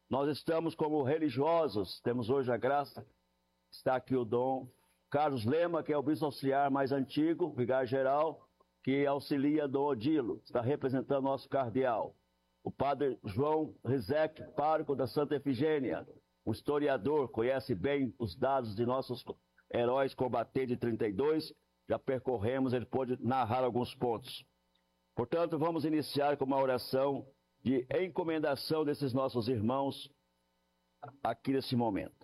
Nós estamos como religiosos, temos hoje a graça, está aqui o Dom Carlos Lema, que é o bispo auxiliar mais antigo, vigário-geral, que auxilia Dom Odilo, está representando nosso cardeal. O padre João Rizek, pároco da Santa Efigênia, um historiador, conhece bem os dados de nossos heróis combatentes de 32, já percorremos, ele pôde narrar alguns pontos. Portanto, vamos iniciar com uma oração de encomendação desses nossos irmãos aqui nesse momento.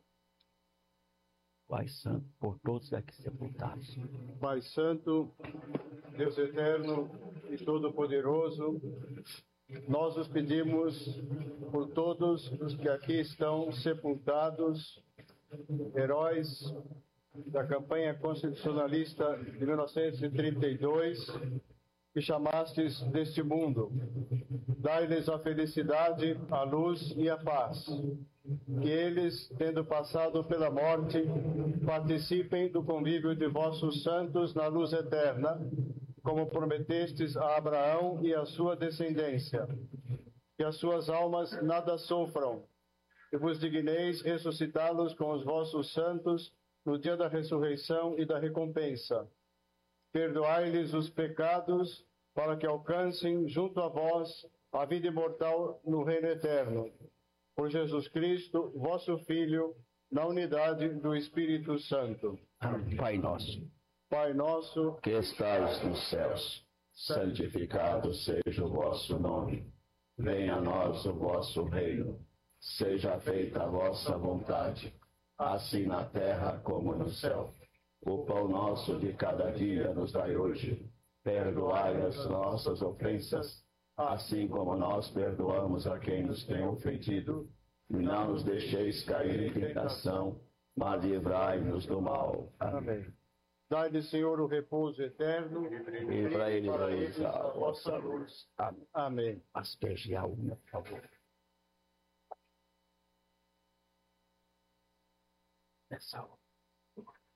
Pai Santo, por todos aqui sepultados. Pai Santo, Deus Eterno e Todo-Poderoso, nós os pedimos por todos os que aqui estão sepultados, heróis da campanha constitucionalista de 1932, que chamastes deste mundo. Dai-lhes a felicidade, a luz e a paz. Que eles, tendo passado pela morte, participem do convívio de vossos santos na luz eterna, como prometestes a Abraão e a sua descendência. Que as suas almas nada sofram, e vos digneis ressuscitá-los com os vossos santos no dia da ressurreição e da recompensa. Perdoai-lhes os pecados, para que alcancem junto a vós a vida imortal no reino eterno. Por Jesus Cristo, vosso Filho, na unidade do Espírito Santo. Pai nosso, Pai nosso, que estais nos céus, santificado seja o vosso nome. Venha a nós o vosso reino. Seja feita a vossa vontade, assim na terra como no céu. O pão nosso de cada dia nos dai hoje. Perdoai as nossas ofensas, assim como nós perdoamos a quem nos tem ofendido. E não nos deixeis cair em tentação, mas livrai-nos do mal. Amém. Dai-lhe, Senhor, o repouso eterno, E para eles a vossa luz. Amém. Amém. Asperge a unha, por favor. Essa